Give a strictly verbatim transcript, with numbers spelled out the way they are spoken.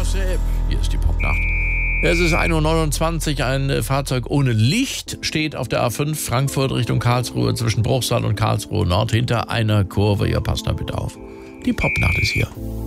Sepp. Hier ist die Popnacht. Es ist ein Uhr neunundzwanzig, ein Fahrzeug ohne Licht steht auf der A fünf Frankfurt Richtung Karlsruhe zwischen Bruchsal und Karlsruhe Nord hinter einer Kurve. Ihr passt da bitte auf. Die Popnacht ist hier.